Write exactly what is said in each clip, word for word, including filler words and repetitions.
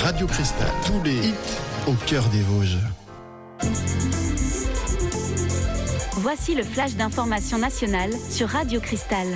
Radio Cristal, tous les hits au cœur des Vosges. Voici le flash d'information nationale sur Radio Cristal.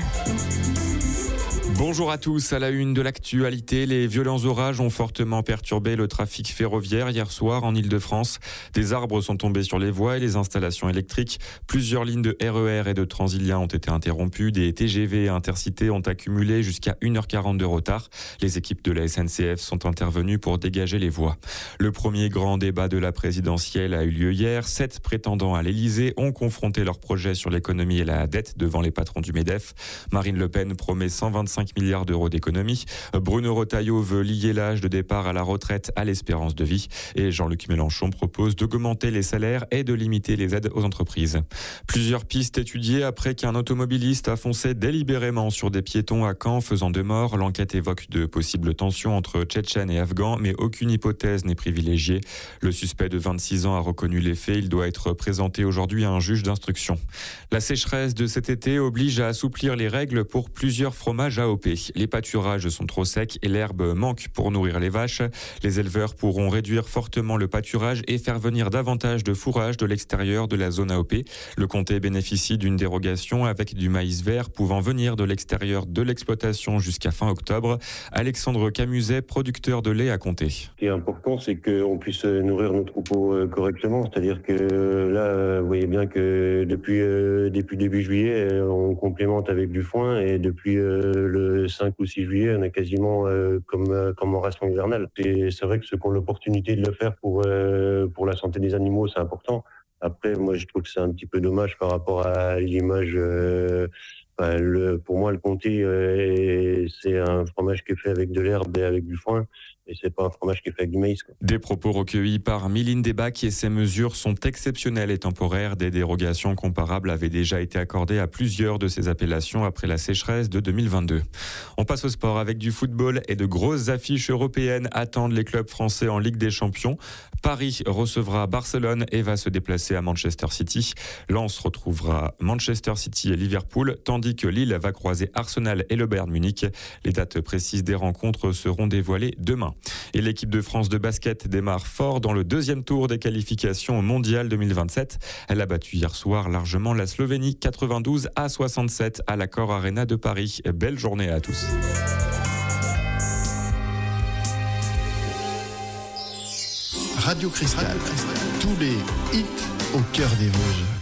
Bonjour à tous, à la une de l'actualité, les violents orages ont fortement perturbé le trafic ferroviaire hier soir en Île-de-France. Des arbres sont tombés sur les voies et les installations électriques. Plusieurs lignes de R E R et de Transilien ont été interrompues. Des T G V et intercités ont accumulé jusqu'à une heure quarante de retard. Les équipes de la S N C F sont intervenues pour dégager les voies. Le premier grand débat de la présidentielle a eu lieu hier. Sept prétendants à l'Élysée ont confronté leurs projets sur l'économie et la dette devant les patrons du MEDEF. Marine Le Pen promet cent vingt-cinq milliards d'euros d'économie. Bruno Retailleau veut lier l'âge de départ à la retraite à l'espérance de vie. Et Jean-Luc Mélenchon propose d'augmenter les salaires et de limiter les aides aux entreprises. Plusieurs pistes étudiées après qu'un automobiliste a foncé délibérément sur des piétons à Caen, faisant deux morts. L'enquête évoque de possibles tensions entre Tchétchènes et Afghans, mais aucune hypothèse n'est privilégiée. Le suspect de vingt-six ans a reconnu les faits. Il doit être présenté aujourd'hui à un juge d'instruction. La sécheresse de cet été oblige à assouplir les règles pour plusieurs fromages A O P. Les pâturages sont trop secs et l'herbe manque pour nourrir les vaches. Les éleveurs pourront réduire fortement le pâturage et faire venir davantage de fourrage de l'extérieur de la zone A O P. Le comté bénéficie d'une dérogation avec du maïs vert pouvant venir de l'extérieur de l'exploitation jusqu'à fin octobre. Alexandre Camuset, producteur de lait à Comté. Ce qui est important, c'est qu'on puisse nourrir nos troupeaux correctement. C'est-à-dire que là, vous voyez bien que depuis, depuis début juillet, on complémente avec du foin et depuis le Le cinq ou six juillet, on est quasiment euh, comme, euh, comme en ration hivernale. Et c'est vrai que ceux qui ont l'opportunité de le faire pour, euh, pour la santé des animaux, c'est important. Après, moi, je trouve que c'est un petit peu dommage par rapport à l'image. Euh, enfin, le, pour moi, le comté, euh, c'est un fromage qui est fait avec de l'herbe et avec du foin. Et c'est pas un fromage qui est fait avec du maïs, quoi. Des propos recueillis par Mylène Debac et ces mesures sont exceptionnelles et temporaires. Des dérogations comparables avaient déjà été accordées à plusieurs de ces appellations après la sécheresse de deux mille vingt-deux. On passe au sport avec du football et de grosses affiches européennes attendent les clubs français en Ligue des Champions. Paris recevra Barcelone et va se déplacer à Manchester City. Lens retrouvera Manchester City et Liverpool, tandis que Lille va croiser Arsenal et le Bayern Munich. Les dates précises des rencontres seront dévoilées demain. Et l'équipe de France de basket démarre fort dans le deuxième tour des qualifications au Mondial deux mille vingt-sept. Elle a battu hier soir largement la Slovénie quatre-vingt-douze à soixante-sept à l'Accor Arena de Paris. Belle journée à tous. Radio Cristal, tous les hits au cœur des Vosges.